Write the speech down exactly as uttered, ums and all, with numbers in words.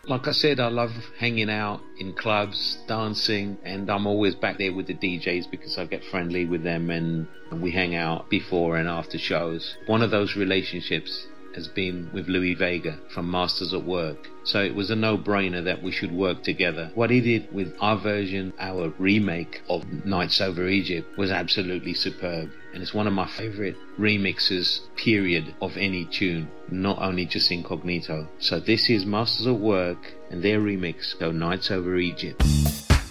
Like I said, I love hanging out in clubs, dancing, and I'm always back there with the D Js because I get friendly with them and we hang out before and after shows. One of those relationships has been with Louie Vega from Masters at Work. So it was a no-brainer that we should work together. What he did with our version, our remake of Nights Over Egypt, was absolutely superb. And it's one of my favorite remixes, period, of any tune, not only just Incognito. So this is Masters at Work and their remix, Go Nights Over Egypt.